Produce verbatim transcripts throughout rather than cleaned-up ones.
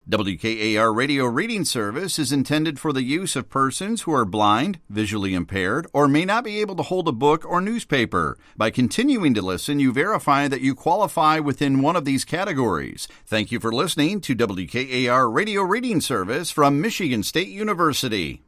W K A R Radio Reading Service is intended for the use of persons who are blind, visually impaired, or may not be able to hold a book or newspaper. By continuing to listen, you verify that you qualify within one of these categories. Thank you for listening to W K A R Radio Reading Service from Michigan State University.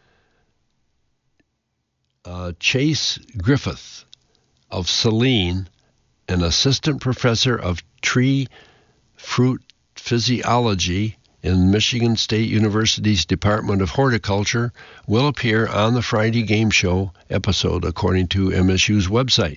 Uh, Chase Griffith of Saline, an assistant professor of tree fruit physiology in Michigan State University's Department of Horticulture, will appear on the Friday Game Show episode, according to M S U's website.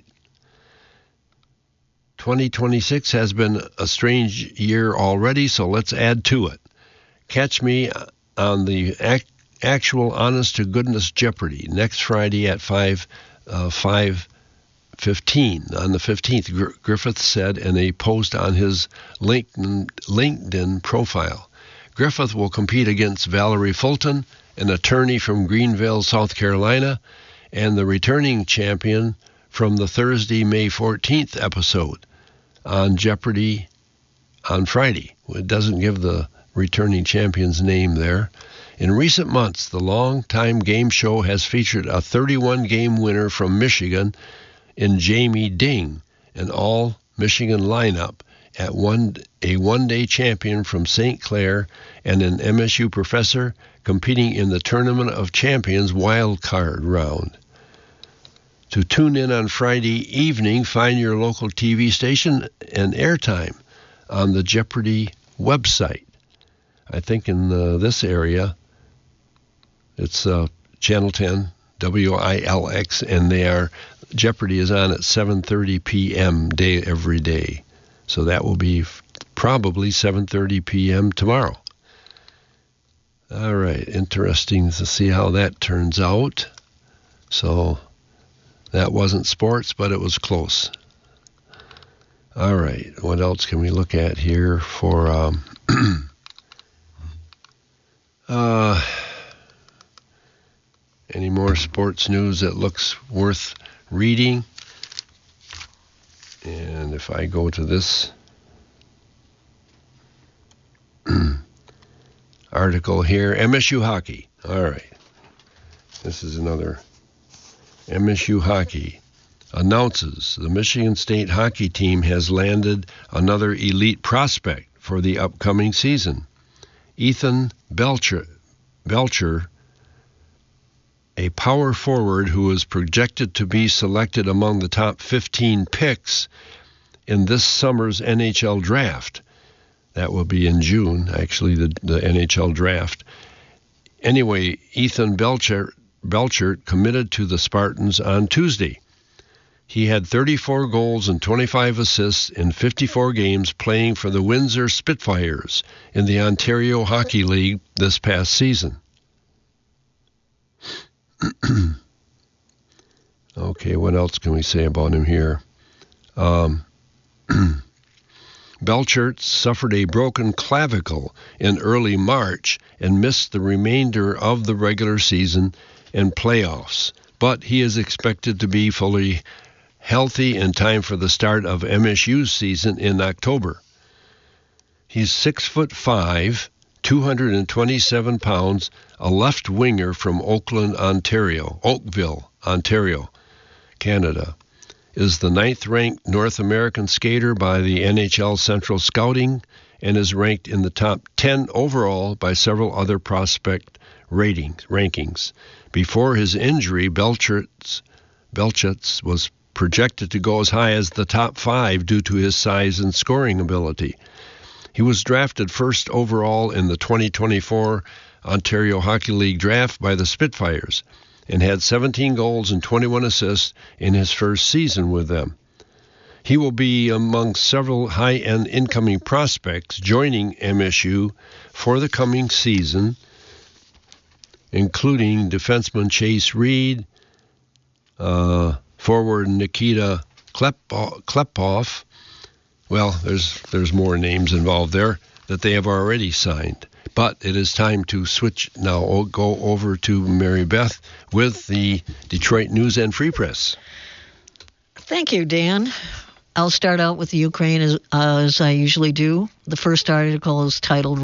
twenty twenty-six has been a strange year already, so let's add to it. Catch me on the act, actual honest-to-goodness Jeopardy next Friday at five, uh, five fifteen. On the fifteenth, Gr- Griffith said in a post on his LinkedIn, LinkedIn profile. Griffith will compete against Valerie Fulton, an attorney from Greenville, South Carolina, and the returning champion from the Thursday, May fourteenth episode on Jeopardy on Friday. It doesn't give the returning champion's name there. In recent months, the long-time game show has featured a thirty-one game winner from Michigan in Jamie Ding, an all-Michigan lineup, at one a one-day champion from Saint Clair, and an M S U professor competing in the Tournament of Champions wild card round. To tune in on Friday evening, find your local T V station and airtime on the Jeopardy website. I think in uh, this area, it's uh, Channel ten, W I L X, and they are Jeopardy is on at seven thirty p.m. day every day. So that will be f- probably seven thirty p.m. tomorrow. All right, interesting to see how that turns out. So that wasn't sports, but it was close. All right, what else can we look at here for... Um, uh, any more sports news that looks worth reading? And if I go to this article here, M S U hockey. All right. This is another M S U hockey announces the Michigan State hockey team has landed another elite prospect for the upcoming season. Ethan Belcher, Belcher a power forward who is projected to be selected among the top fifteen picks in this summer's N H L draft. That will be in June, actually, the, the N H L draft. Anyway, Ethan Belcher, Belcher committed to the Spartans on Tuesday. He had thirty-four goals and twenty-five assists in fifty-four games playing for the Windsor Spitfires in the Ontario Hockey League this past season. Okay, what else can we say about him here? Um, Belcher suffered a broken clavicle in early March and missed the remainder of the regular season and playoffs, but he is expected to be fully healthy in time for the start of M S U's season in October. He's six foot five, two hundred twenty-seven pounds, a left winger from Oakland, Ontario, Oakville, Ontario, Canada, is the ninth-ranked North American skater by the N H L Central Scouting and is ranked in the top ten overall by several other prospect ratings, rankings. Before his injury, Belchertz, Belchertz was projected to go as high as the top five due to his size and scoring ability. He was drafted first overall in the twenty twenty-four Ontario Hockey League draft by the Spitfires and had seventeen goals and twenty-one assists in his first season with them. He will be among several high-end incoming prospects joining M S U for the coming season, including defenseman Chase Reed, uh, forward Nikita Klepov. Well, there's there's more names involved there that they have already signed. But it is time to switch now, go over to Mary Beth with the Detroit News and Free Press. Thank you, Dan. I'll start out with the Ukraine as, uh, as I usually do. The first article is titled